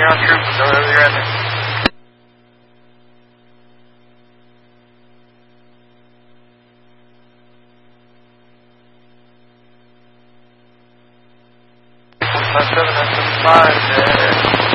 you're on troop, so you're in there. That's 7, that's 5,